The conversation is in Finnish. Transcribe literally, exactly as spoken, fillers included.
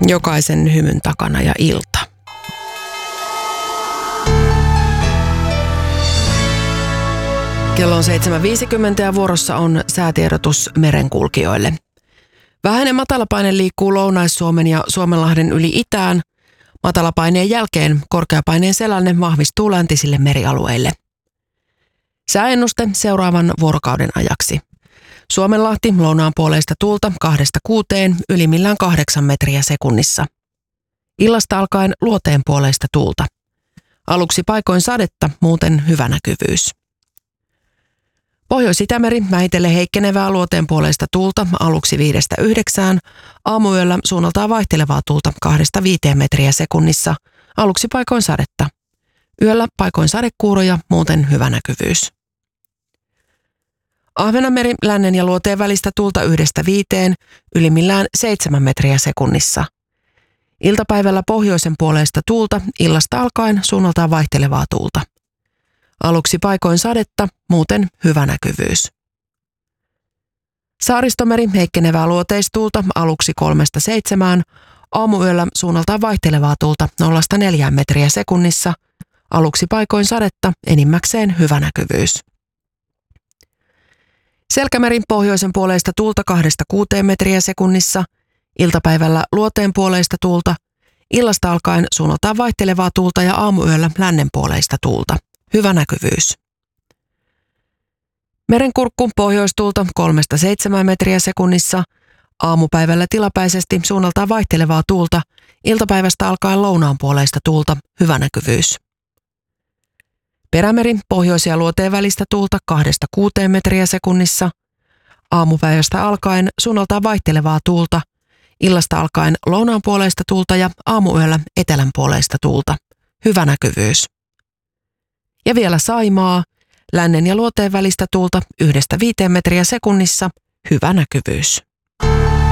Jokaisen hymyn takana ja ilta. Kello on seitsemän viisikymmentä ja vuorossa on säätiedotus merenkulkijoille. Vähäinen matalapaine liikkuu Lounais-Suomen ja Suomenlahden yli itään. Matalapaineen jälkeen korkeapaineen selänne vahvistuu läntisille merialueille. Sääennuste seuraavan vuorokauden ajaksi. Suomenlahti lounaan puoleista tuulta kahdesta kuuteen, ylimmillään kahdeksan metriä sekunnissa. Illasta alkaen luoteen puoleista tuulta. Aluksi paikoin sadetta, muuten hyvä näkyvyys. Pohjois-Itämeri vähitellen heikkenevää luoteen puoleista tuulta aluksi viidestä yhdeksään, aamuyöllä suunnaltaan vaihtelevaa tuulta kahdesta viiteen metriä sekunnissa, aluksi paikoin sadetta. Yöllä paikoin sadekuuroja, muuten hyvä näkyvyys. Ahvenanmeri lännen ja luoteen välistä tuulta yhdestä viiteen, ylimmillään seitsemän metriä sekunnissa. Iltapäivällä pohjoisen puoleista tuulta, illasta alkaen suunnaltaan vaihtelevaa tuulta. Aluksi paikoin sadetta, muuten hyvä näkyvyys. Saaristomeri heikkenevää luoteistuulta aluksi kolmesta seitsemään, aamuyöllä suunnaltaan vaihtelevaa tuulta nollasta neljään metriä sekunnissa, aluksi paikoin sadetta, enimmäkseen hyvä näkyvyys. Selkämeri pohjoisen puoleista tuulta kahdesta kuuteen metriä sekunnissa, iltapäivällä luoteen puoleista tuulta, illasta alkaen suunnaltaan vaihtelevaa tuulta ja aamuyöllä lännen puoleista tuulta. Hyvä näkyvyys. Merenkurkku pohjoistuulta kolmesta seitsemään metriä sekunnissa, aamupäivällä tilapäisesti suunnaltaan vaihtelevaa tuulta, iltapäivästä alkaen lounaan puoleista tuulta, hyvä näkyvyys. Perämeri pohjois- ja luoteen välistä tuulta kahdesta kuuteen metriä sekunnissa, aamupäivästä alkaen suunnaltaan vaihtelevaa tuulta, illasta alkaen lounaan puoleista tuulta ja aamuyöllä etelän puoleista tuulta, hyvä näkyvyys. Ja vielä Saimaa, lännen ja luoteen välistä tuulta yhdestä viiteen metriä sekunnissa, hyvä näkyvyys.